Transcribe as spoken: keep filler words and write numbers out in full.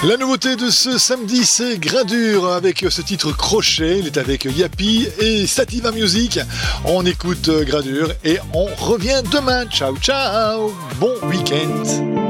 La nouveauté de ce samedi, c'est Gradure avec ce titre Crochet. Il est avec Yapi et Sativa Music. On écoute Gradure et on revient demain. Ciao, ciao. Bon week-end.